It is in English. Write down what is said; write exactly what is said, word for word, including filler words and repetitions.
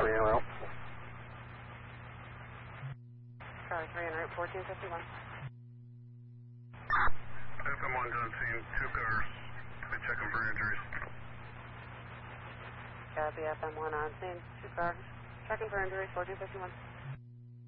three en route. Charlie three en route, fourteen fifty-one. F M one's on scene, two cars. They're checking for injuries. Copy, F M one on scene, two cars. Checking for injuries, fourteen fifty-one.